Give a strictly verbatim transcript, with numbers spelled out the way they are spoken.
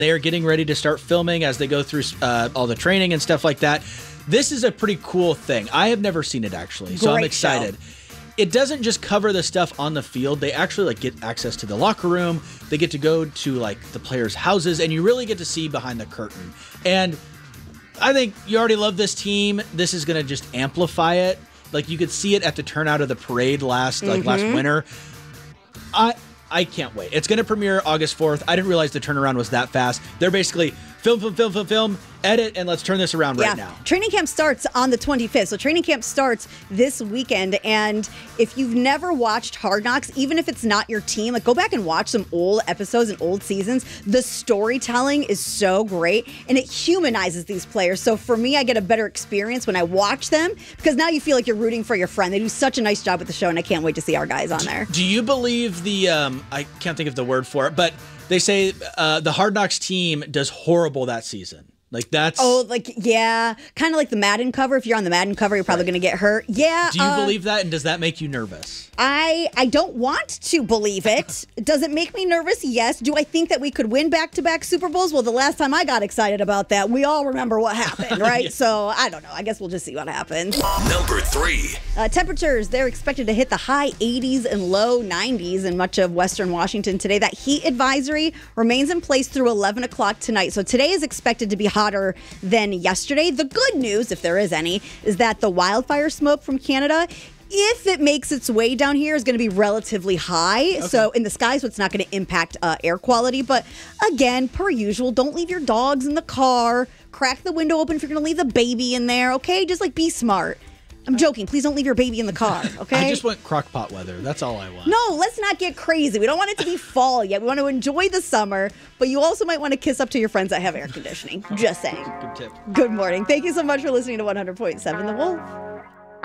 They are getting ready to start filming as they go through uh, all the training and stuff like that. This is a pretty cool thing. I have never seen it actually, so Great I'm excited. show. It doesn't just cover the stuff on the field. They actually like get access to the locker room. They get to go to like the players' houses, and you really get to see behind the curtain. And I think you already love this team. This is going to just amplify it. Like you could see it at the turnout of the parade last like mm-hmm. last winter. I I can't wait. It's going to premiere August fourth. I didn't realize the turnaround was that fast. They're basically film, film, film, film, film, edit, and let's turn this around yeah. right now. Training camp starts on the twenty-fifth. So training camp starts this weekend. And if you've never watched Hard Knocks, even if it's not your team, like go back and watch some old episodes and old seasons. The storytelling is so great and it humanizes these players. So for me, I get a better experience when I watch them because now you feel like you're rooting for your friend. They do such a nice job with the show and I can't wait to see our guys on there. Do you believe the, um, I can't think of the word for it, but they say uh, the Hard Knocks team does horrible that season. Like that's oh, like yeah, kind of like the Madden cover. If you're on the Madden cover, you're probably right. going to get hurt. Yeah. Do you uh, believe that, and does that make you nervous? I I don't want to believe it. Does it make me nervous? Yes. Do I think that we could win back-to-back Super Bowls? Well, the last time I got excited about that, we all remember what happened, right? yeah. So I don't know. I guess we'll just see what happens. Number three. Uh, temperatures, they're expected to hit the high eighties and low nineties in much of western Washington today. That heat advisory remains in place through eleven o'clock tonight. So today is expected to be hotter than yesterday. The good news, if there is any, is that the wildfire smoke from Canada, if it makes its way down here, is going to be relatively high. Okay. So in the sky, so it's not going to impact uh, air quality. But again, per usual, don't leave your dogs in the car. Crack the window open if you're going to leave the baby in there, okay? Just like be smart. I'm joking. Please don't leave your baby in the car, okay? I just want crock-pot weather. That's all I want. No, let's not get crazy. We don't want it to be fall yet. We want to enjoy the summer, but you also might want to kiss up to your friends that have air conditioning. Just saying. Good tip. Good morning. Thank you so much for listening to one hundred point seven The Wolf.